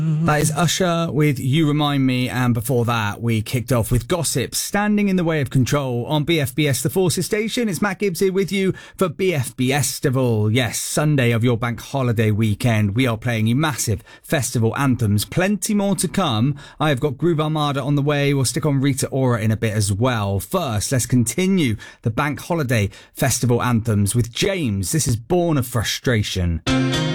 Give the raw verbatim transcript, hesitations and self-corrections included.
That is Usher with You Remind Me, and before that we kicked off with Gossip, Standing in the Way of Control on B F B S The Forces Station. It's Matt Gibbs here with you for B F B Estival. Yes, Sunday of your bank holiday weekend. We are playing you massive festival anthems. Plenty more to come. I have got Groove Armada on the way. We'll stick on Rita Ora in a bit as well. First, let's continue the bank holiday festival anthems with James. This is Born of Frustration.